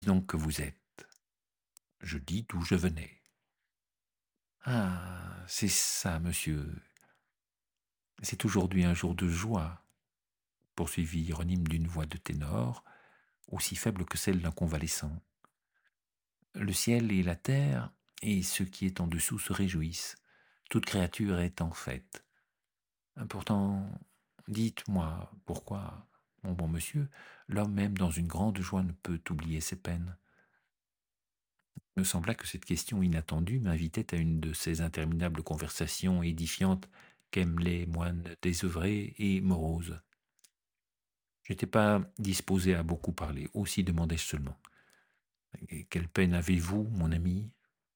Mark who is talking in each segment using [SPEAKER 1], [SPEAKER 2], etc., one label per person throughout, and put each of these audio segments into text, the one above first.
[SPEAKER 1] Donc que vous êtes. Je dis d'où je venais. Ah, c'est ça, monsieur. C'est aujourd'hui un jour de joie, poursuivit Hieronyme d'une voix de ténor, aussi faible que celle d'un convalescent. Le ciel et la terre, et ce qui est en dessous se réjouissent. Toute créature est en fête. Pourtant, dites-moi pourquoi, mon bon monsieur, l'homme même dans une grande joie ne peut oublier ses peines. Il me sembla que cette question inattendue m'invitait à une de ces interminables conversations édifiantes qu'aiment les moines désœuvrés et moroses. Je n'étais pas disposé à beaucoup parler, aussi demandai-je seulement. Et quelle peine avez-vous, mon ami?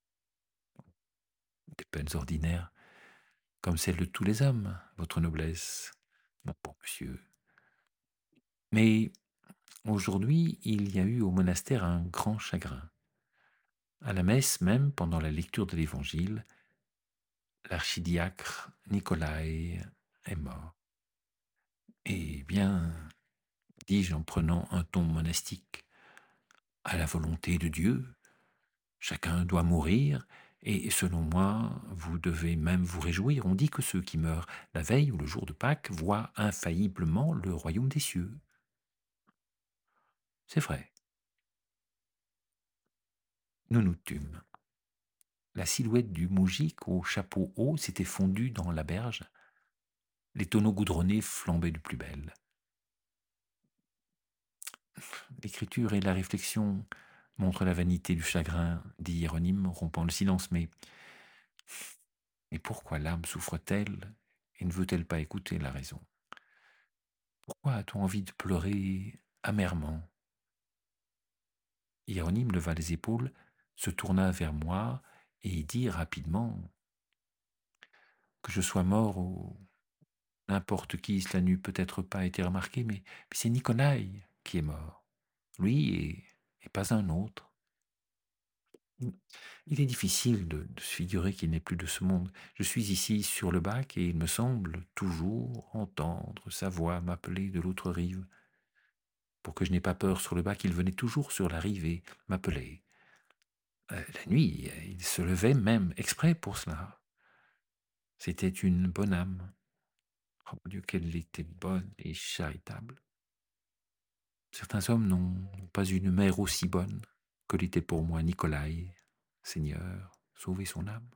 [SPEAKER 1] Des peines ordinaires, comme celles de tous les hommes, votre noblesse, mon bon monsieur. Mais aujourd'hui, il y a eu au monastère un grand chagrin. À la messe même, pendant la lecture de l'Évangile, l'archidiacre Nicolas est mort. Eh bien, dis-je en prenant un ton monastique, à la volonté de Dieu, chacun doit mourir, et selon moi, vous devez même vous réjouir. On dit que ceux qui meurent la veille ou le jour de Pâques voient infailliblement le royaume des cieux. C'est vrai. Nous nous tûmes. La silhouette du moujik au chapeau haut s'était fondue dans la berge. Les tonneaux goudronnés flambaient de plus belle. L'écriture et la réflexion montrent la vanité du chagrin, dit Hieronyme, rompant le silence. Mais pourquoi l'âme souffre-t-elle et ne veut-elle pas écouter la raison? Pourquoi a-t-on envie de pleurer amèrement? Hieronyme leva les épaules, se tourna vers moi et dit rapidement: que je sois mort ou n'importe qui, cela n'eût peut-être pas été remarqué, mais c'est Nicolas qui est mort. Lui et pas un autre. Il est difficile de se figurer qu'il n'est plus de ce monde. Je suis ici sur le bac et il me semble toujours entendre sa voix m'appeler de l'autre rive. Pour que je n'aie pas peur sur le bac, il venait toujours sur la rive et m'appelait. La nuit, il se levait même exprès pour cela. C'était une bonne âme. Oh mon Dieu, qu'elle était bonne et charitable. Certains hommes n'ont pas une mère aussi bonne que l'était pour moi Nicolas. Seigneur, sauvez son âme.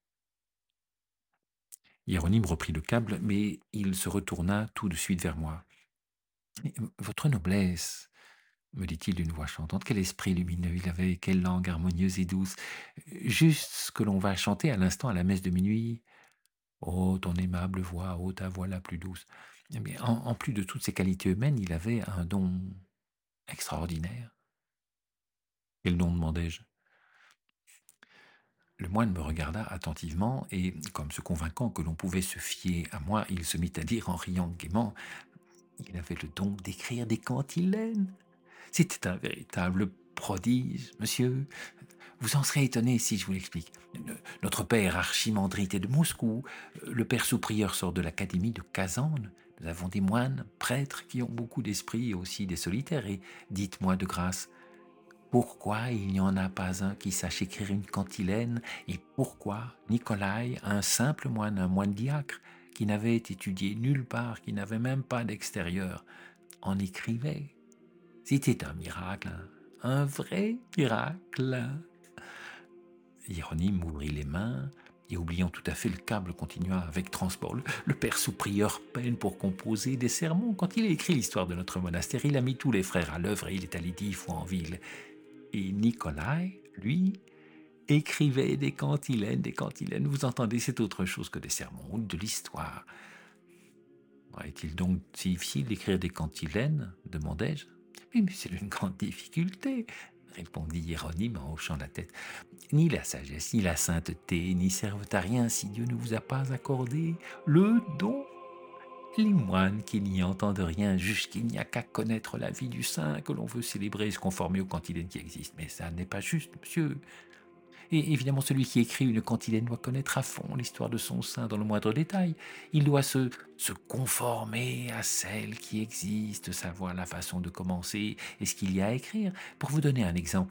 [SPEAKER 1] Hieronyme reprit le câble, mais il se retourna tout de suite vers moi. Votre noblesse, me dit-il d'une voix chantante, quel esprit lumineux il avait, quelle langue harmonieuse et douce. Juste ce que l'on va chanter à l'instant à la messe de minuit. Oh, ton aimable voix, oh, ta voix la plus douce. Eh bien, en plus de toutes ces qualités humaines, il avait un don extraordinaire. Quel don, demandai-je? Le moine me regarda attentivement et, comme se convainquant que l'on pouvait se fier à moi, il se mit à dire en riant gaiement: il avait le don d'écrire des cantilènes. C'était un véritable prodige, monsieur. Vous en serez étonné si je vous l'explique. Notre père archimandrite est de Moscou. Le père sous-prieur sort de l'académie de Kazan. Nous avons des moines, prêtres qui ont beaucoup d'esprit et aussi des solitaires. Et dites-moi de grâce, pourquoi il n'y en a pas un qui sache écrire une cantilène? Et pourquoi Nicolas, un simple moine, un moine diacre, qui n'avait étudié nulle part, qui n'avait même pas d'extérieur, en écrivait? C'était un miracle, hein, un vrai miracle. Hieronyme ouvrit les mains et, oubliant tout à fait le câble, continua avec transport. Le père sous-prieur peine pour composer des sermons. Quand il a écrit l'histoire de notre monastère, il a mis tous les frères à l'œuvre et il est allé 10 fois en ville. Et Nicolas, lui, écrivait des cantilènes, des cantilènes. Vous entendez, c'est autre chose que des sermons ou de l'histoire. Est-il donc si difficile d'écrire des cantilènes? Demandai-je. Oui, mais c'est une grande difficulté, répondit Hieronyme en hochant la tête. Ni la sagesse, ni la sainteté, n'y servent à rien si Dieu ne vous a pas accordé le don. Les moines qui n'y entendent rien jugent qu'il n'y a qu'à connaître la vie du saint que l'on veut célébrer et se conformer aux cantilènes qui existent. Mais ça n'est pas juste, monsieur. Et évidemment, celui qui écrit une cantilène doit connaître à fond l'histoire de son sein dans le moindre détail. Il doit se conformer à celle qui existe, savoir la façon de commencer et ce qu'il y a à écrire. Pour vous donner un exemple,